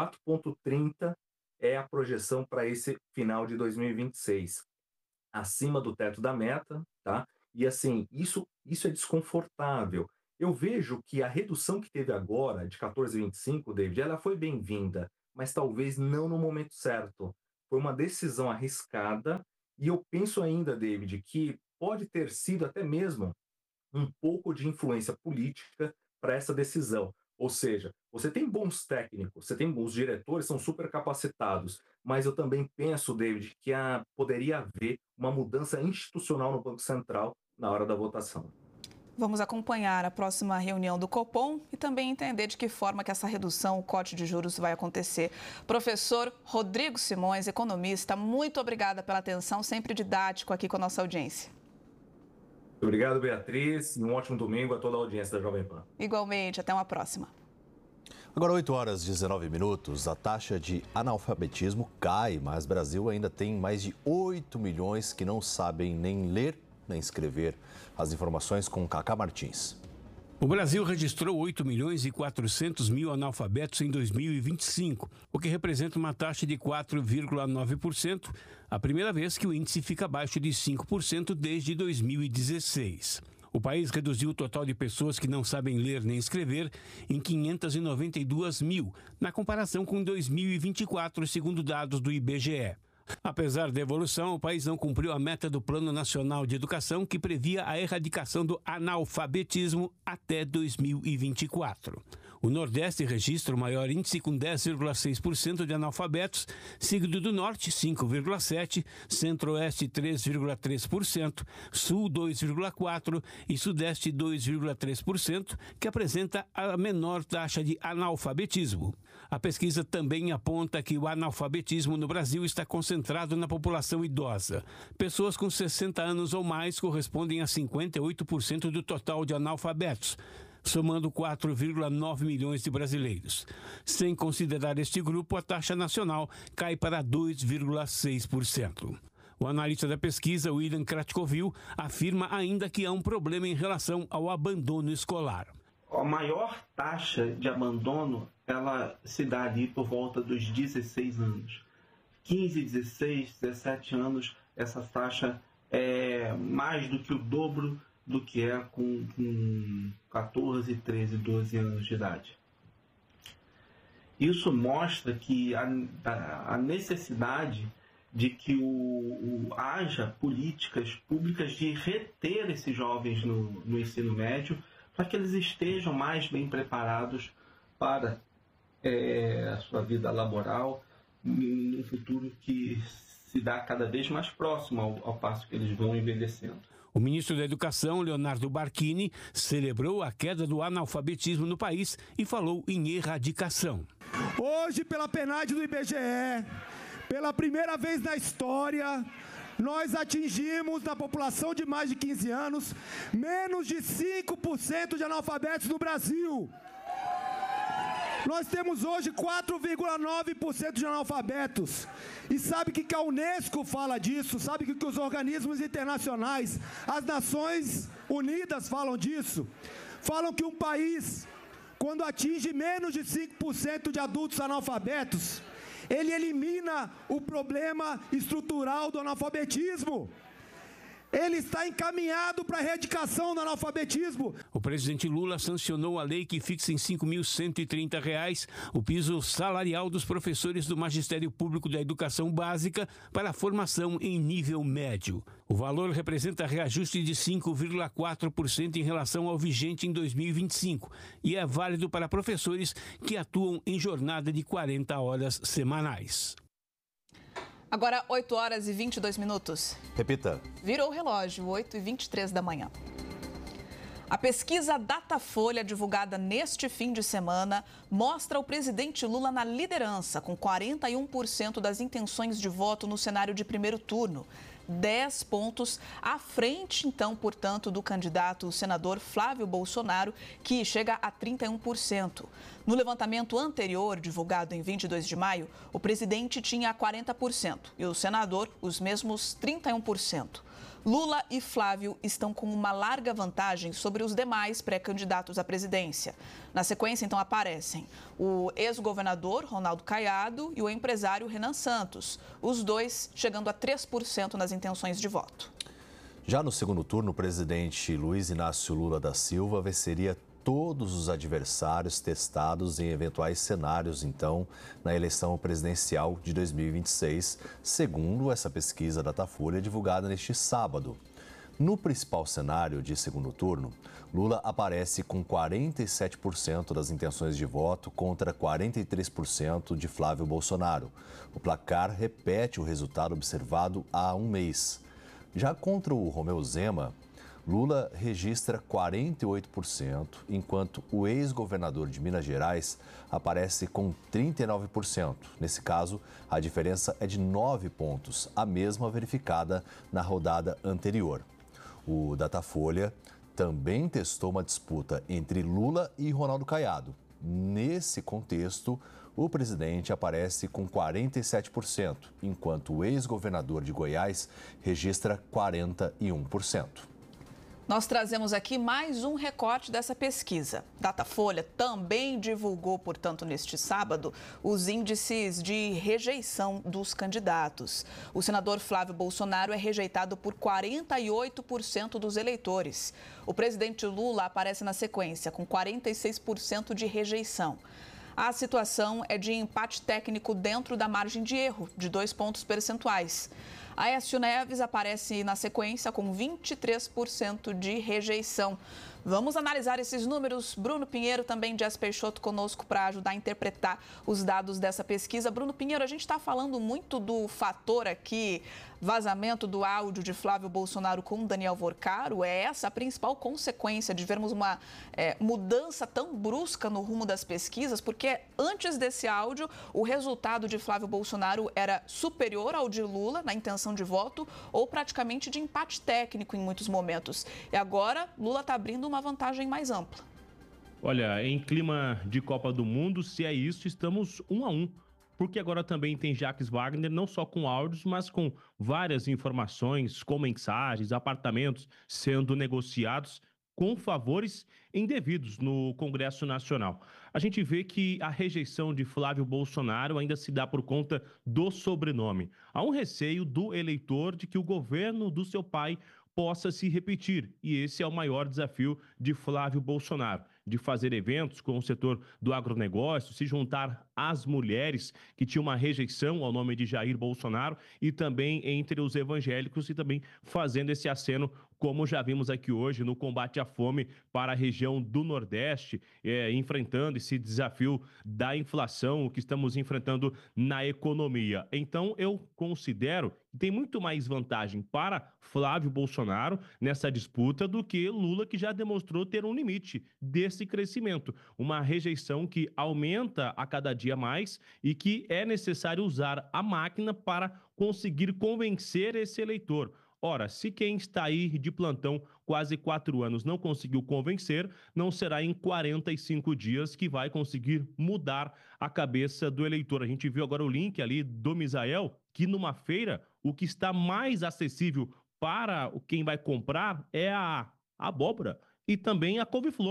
4,30 é a projeção para esse final de 2026. Acima do teto da meta, tá? E assim, isso é desconfortável. Eu vejo que a redução que teve agora, de 14,25, David, ela foi bem-vinda, mas talvez não no momento certo. Foi uma decisão arriscada, e eu penso ainda, David, que pode ter sido até mesmo um pouco de influência política para essa decisão. Ou seja, você tem bons técnicos, os diretores são super capacitados, mas eu também penso, David, que poderia haver uma mudança institucional no Banco Central na hora da votação. Vamos acompanhar a próxima reunião do Copom e também entender de que forma que essa redução, o corte de juros vai acontecer. Professor Rodrigo Simões, economista, muito obrigada pela atenção, sempre didático aqui com a nossa audiência. Obrigado, Beatriz, e um ótimo domingo a toda a audiência da Jovem Pan. Igualmente, até uma próxima. Agora, 8 horas e 19 minutos, a taxa de analfabetismo cai, mas o Brasil ainda tem mais de 8 milhões que não sabem nem ler nem escrever. As informações com Cacá Martins. O Brasil registrou 8 milhões e 400 mil analfabetos em 2025, o que representa uma taxa de 4,9%, a primeira vez que o índice fica abaixo de 5% desde 2016. O país reduziu o total de pessoas que não sabem ler nem escrever em 592 mil, na comparação com 2024, segundo dados do IBGE. Apesar da evolução, o país não cumpriu a meta do Plano Nacional de Educação, que previa a erradicação do analfabetismo até 2024. O Nordeste registra o maior índice, com 10,6% de analfabetos, seguido do Norte, 5,7%, Centro-Oeste, 3,3%, Sul, 2,4% e Sudeste, 2,3%, que apresenta a menor taxa de analfabetismo. A pesquisa também aponta que o analfabetismo no Brasil está concentrado na população idosa. Pessoas com 60 anos ou mais correspondem a 58% do total de analfabetos, somando 4,9 milhões de brasileiros. Sem considerar este grupo, a taxa nacional cai para 2,6%. O analista da pesquisa, William Kratkovil, afirma ainda que há um problema em relação ao abandono escolar. A maior taxa de abandono, ela se dá ali por volta dos 16 anos. 15, 16, 17 anos, essa taxa é mais do que o dobro do que é com 14, 13, 12 anos de idade. Isso mostra que a necessidade de que haja políticas públicas de reter esses jovens no ensino médio, para que eles estejam mais bem preparados para a sua vida laboral, num futuro que se dá cada vez mais próximo ao passo que eles vão envelhecendo. O ministro da Educação, Leonardo Barquini, celebrou a queda do analfabetismo no país e falou em erradicação. Hoje, pela PNAD do IBGE, pela primeira vez na história, nós atingimos, na população de mais de 15 anos, menos de 5% de analfabetos no Brasil. Nós temos hoje 4,9% de analfabetos. E sabe o que a Unesco fala disso? Sabe o que os organismos internacionais, as Nações Unidas falam disso? Falam que um país, quando atinge menos de 5% de adultos analfabetos, ele elimina o problema estrutural do analfabetismo. Ele está encaminhado para a erradicação do analfabetismo. O presidente Lula sancionou a lei que fixa em R$ 5.130 o piso salarial dos professores do Magistério Público da Educação Básica para a formação em nível médio. O valor representa reajuste de 5,4% em relação ao vigente em 2025 e é válido para professores que atuam em jornada de 40 horas semanais. Agora, 8 horas e 22 minutos. Repita. Virou o relógio, 8h23 da manhã. A pesquisa Datafolha, divulgada neste fim de semana, mostra o presidente Lula na liderança, com 41% das intenções de voto no cenário de primeiro turno. 10 pontos à frente, então, portanto, do candidato, o senador Flávio Bolsonaro, que chega a 31%. No levantamento anterior, divulgado em 22 de maio, o presidente tinha 40% e o senador os mesmos 31%. Lula e Flávio estão com uma larga vantagem sobre os demais pré-candidatos à presidência. Na sequência, então, aparecem o ex-governador Ronaldo Caiado e o empresário Renan Santos, os dois chegando a 3% nas intenções de voto. Já no segundo turno, o presidente Luiz Inácio Lula da Silva venceria todos os adversários testados em eventuais cenários, então, na eleição presidencial de 2026, segundo essa pesquisa Datafolha divulgada neste sábado. No principal cenário de segundo turno, Lula aparece com 47% das intenções de voto contra 43% de Flávio Bolsonaro. O placar repete o resultado observado há um mês. Já contra o Romeu Zema, Lula registra 48%, enquanto o ex-governador de Minas Gerais aparece com 39%. Nesse caso, a diferença é de 9 pontos, a mesma verificada na rodada anterior. O Datafolha também testou uma disputa entre Lula e Ronaldo Caiado. Nesse contexto, o presidente aparece com 47%, enquanto o ex-governador de Goiás registra 41%. Nós trazemos aqui mais um recorte dessa pesquisa. Datafolha também divulgou, portanto, neste sábado, os índices de rejeição dos candidatos. O senador Flávio Bolsonaro é rejeitado por 48% dos eleitores. O presidente Lula aparece na sequência, com 46% de rejeição. A situação é de empate técnico dentro da margem de erro, de 2 pontos percentuais. Aécio Neves aparece na sequência com 23% de rejeição. Vamos analisar esses números. Bruno Pinheiro, também Jess Peixoto, conosco para ajudar a interpretar os dados dessa pesquisa. Bruno Pinheiro, a gente está falando muito do fator aqui, vazamento do áudio de Flávio Bolsonaro com Daniel Vorcaro. É essa a principal consequência de vermos uma mudança tão brusca no rumo das pesquisas? Porque antes desse áudio, o resultado de Flávio Bolsonaro era superior ao de Lula na intenção de voto ou praticamente de empate técnico em muitos momentos. E agora, Lula está abrindo uma vantagem mais ampla. Olha, em clima de Copa do Mundo, se é isso, estamos 1-1. Porque agora também tem Jacques Wagner, não só com áudios, mas com várias informações, com mensagens, apartamentos sendo negociados com favores indevidos no Congresso Nacional. A gente vê que a rejeição de Flávio Bolsonaro ainda se dá por conta do sobrenome. Há um receio do eleitor de que o governo do seu pai possa se repetir. E esse é o maior desafio de Flávio Bolsonaro, de fazer eventos com o setor do agronegócio, se juntar às mulheres que tinham uma rejeição ao nome de Jair Bolsonaro e também entre os evangélicos e também fazendo esse aceno, como já vimos aqui hoje, no combate à fome para a região do Nordeste, enfrentando esse desafio da inflação que estamos enfrentando na economia. Então, eu considero que tem muito mais vantagem para Flávio Bolsonaro nessa disputa do que Lula, que já demonstrou ter um limite desse crescimento. Uma rejeição que aumenta a cada dia mais e que é necessário usar a máquina para conseguir convencer esse eleitor. Ora, se quem está aí de plantão quase 4 anos não conseguiu convencer, não será em 45 dias que vai conseguir mudar a cabeça do eleitor. A gente viu agora o link ali do Misael, que numa feira, o que está mais acessível para quem vai comprar é a abóbora e também a couve-flor.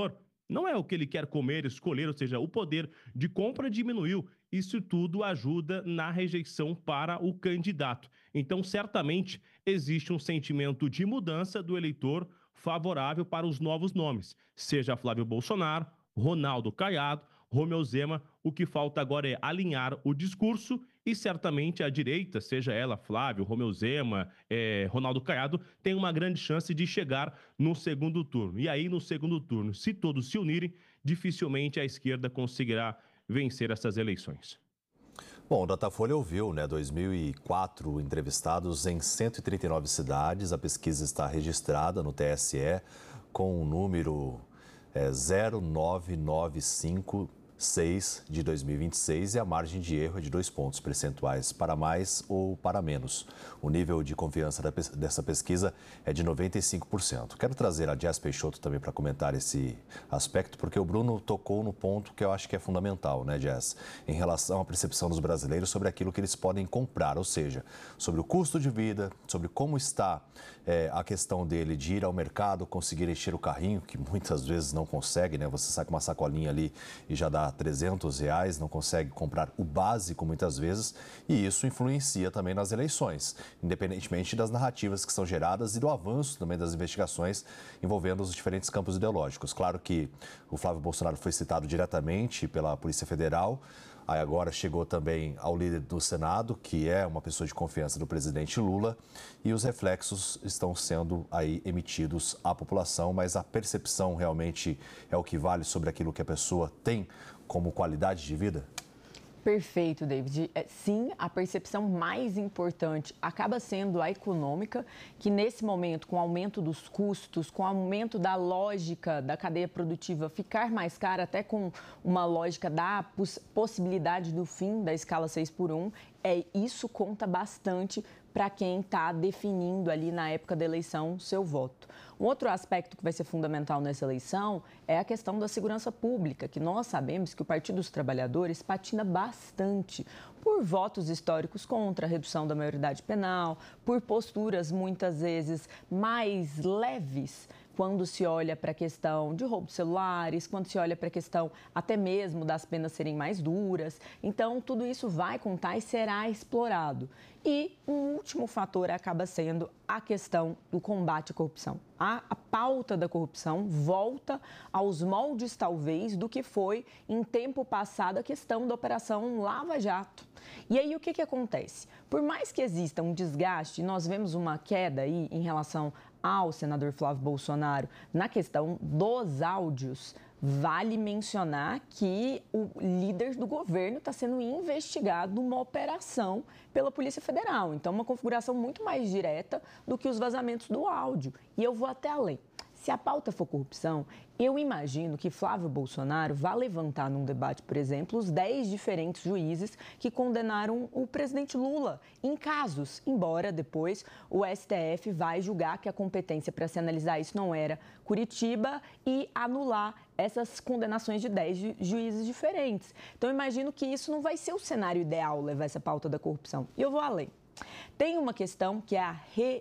não é o que ele quer comer, escolher, ou seja, o poder de compra diminuiu. Isso tudo ajuda na rejeição para o candidato. Então, certamente, existe um sentimento de mudança do eleitor favorável para os novos nomes, seja Flávio Bolsonaro, Ronaldo Caiado, Romeu Zema. O que falta agora é alinhar o discurso e certamente a direita, seja ela Flávio, Romeu Zema, Ronaldo Caiado, tem uma grande chance de chegar no segundo turno. E aí, no segundo turno, se todos se unirem, dificilmente a esquerda conseguirá vencer essas eleições. Bom, o Datafolha ouviu, 2.004 entrevistados em 139 cidades. A pesquisa está registrada no TSE com o número 09956 de 2026 e a margem de erro é de 2 pontos percentuais para mais ou para menos. O nível de confiança dessa pesquisa é de 95%. Quero trazer a Jess Peixoto também para comentar esse aspecto, porque o Bruno tocou no ponto que eu acho que é fundamental, Jess? Em relação à percepção dos brasileiros sobre aquilo que eles podem comprar, ou seja, sobre o custo de vida, sobre como está a questão dele de ir ao mercado, conseguir encher o carrinho, que muitas vezes não consegue, Você sai com uma sacolinha ali e já dá R$300, não consegue comprar o básico muitas vezes, e isso influencia também nas eleições, independentemente das narrativas que são geradas e do avanço também das investigações envolvendo os diferentes campos ideológicos. Claro que o Flávio Bolsonaro foi citado diretamente pela Polícia Federal, aí agora chegou também ao líder do Senado, que é uma pessoa de confiança do presidente Lula, e os reflexos estão sendo aí emitidos à população, mas a percepção realmente é o que vale sobre aquilo que a pessoa tem como qualidade de vida? Perfeito, David. Sim, a percepção mais importante acaba sendo a econômica, que nesse momento, com o aumento dos custos, com o aumento da lógica da cadeia produtiva ficar mais cara, até com uma lógica da possibilidade do fim da escala 6x1, isso conta bastante para quem está definindo ali na época da eleição seu voto. Um outro aspecto que vai ser fundamental nessa eleição é a questão da segurança pública, que nós sabemos que o Partido dos Trabalhadores patina bastante por votos históricos contra a redução da maioridade penal, por posturas muitas vezes mais leves quando se olha para a questão de roubo de celulares, quando se olha para a questão até mesmo das penas serem mais duras. Então, tudo isso vai contar e será explorado. E um último fator acaba sendo a questão do combate à corrupção. A pauta da corrupção volta aos moldes, talvez, do que foi em tempo passado a questão da Operação Lava Jato. E aí, o que acontece? Por mais que exista um desgaste, nós vemos uma queda aí em relação ao senador Flávio Bolsonaro na questão dos áudios. Vale mencionar que o líder do governo está sendo investigado numa operação pela Polícia Federal. Então, uma configuração muito mais direta do que os vazamentos do áudio. E eu vou até além. Se a pauta for corrupção, eu imagino que Flávio Bolsonaro vá levantar num debate, por exemplo, os 10 diferentes juízes que condenaram o presidente Lula em casos, embora depois o STF vai julgar que a competência para se analisar isso não era Curitiba e anular essas condenações de 10 juízes diferentes. Então, eu imagino que isso não vai ser o cenário ideal, levar essa pauta da corrupção. E eu vou além. Tem uma questão que é a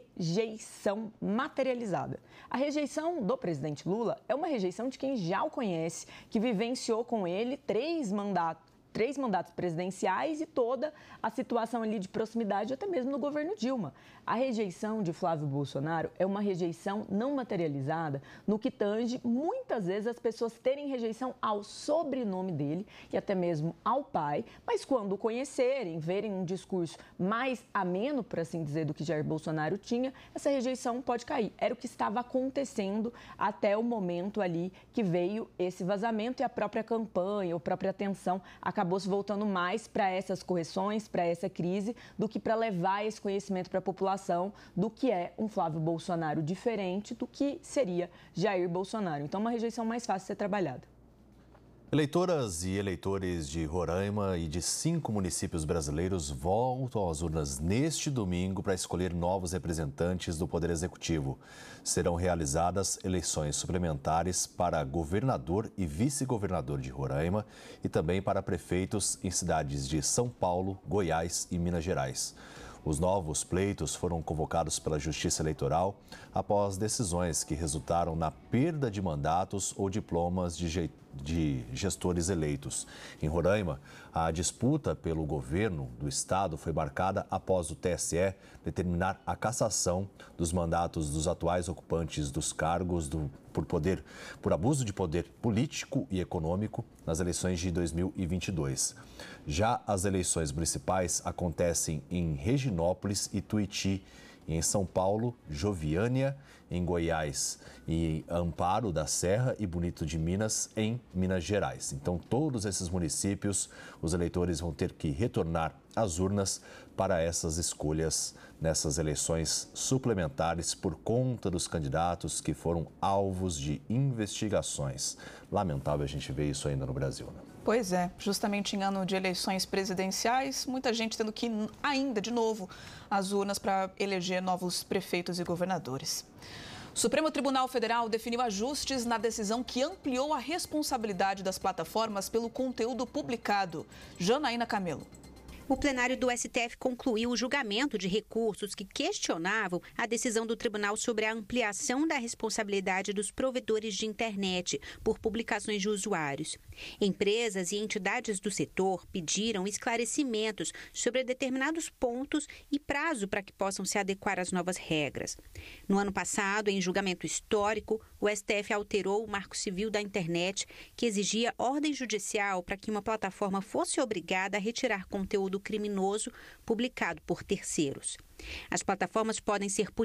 rejeição materializada. A rejeição do presidente Lula é uma rejeição de quem já o conhece, que vivenciou com ele 3 mandatos presidenciais e toda a situação ali de proximidade, até mesmo no governo Dilma. A rejeição de Flávio Bolsonaro é uma rejeição não materializada no que tange, muitas vezes, as pessoas terem rejeição ao sobrenome dele e até mesmo ao pai, mas quando o conhecerem, verem um discurso mais ameno, por assim dizer, do que Jair Bolsonaro tinha, essa rejeição pode cair. Era o que estava acontecendo até o momento ali que veio esse vazamento e a própria campanha, a própria atenção acabou se voltando mais para essas correções, para essa crise, do que para levar esse conhecimento para a população do que é um Flávio Bolsonaro diferente do que seria Jair Bolsonaro. Então, uma rejeição mais fácil de ser trabalhada. Eleitoras e eleitores de Roraima e de 5 municípios brasileiros voltam às urnas neste domingo para escolher novos representantes do Poder Executivo. Serão realizadas eleições suplementares para governador e vice-governador de Roraima e também para prefeitos em cidades de São Paulo, Goiás e Minas Gerais. Os novos pleitos foram convocados pela Justiça Eleitoral após decisões que resultaram na perda de mandatos ou diplomas de gestores eleitos. Em Roraima, a disputa pelo governo do estado foi marcada após o TSE determinar a cassação dos mandatos dos atuais ocupantes dos cargos por abuso de poder político e econômico nas eleições de 2022. Já as eleições municipais acontecem em Reginópolis e Tuiuti, e em São Paulo, Joviânia, em Goiás, e Amparo da Serra e Bonito de Minas, em Minas Gerais. Então, todos esses municípios, os eleitores vão ter que retornar às urnas para essas escolhas nessas eleições suplementares por conta dos candidatos que foram alvos de investigações. Lamentável a gente ver isso ainda no Brasil, né? Pois é, justamente em ano de eleições presidenciais, muita gente tendo que ir ainda, de novo, às urnas para eleger novos prefeitos e governadores. O Supremo Tribunal Federal definiu ajustes na decisão que ampliou a responsabilidade das plataformas pelo conteúdo publicado. Janaína Camelo. O plenário do STF concluiu o julgamento de recursos que questionavam a decisão do tribunal sobre a ampliação da responsabilidade dos provedores de internet por publicações de usuários. Empresas e entidades do setor pediram esclarecimentos sobre determinados pontos e prazo para que possam se adequar às novas regras. No ano passado, em julgamento histórico, o STF alterou o Marco Civil da Internet, que exigia ordem judicial para que uma plataforma fosse obrigada a retirar conteúdo criminoso publicado por terceiros. As plataformas podem ser punidas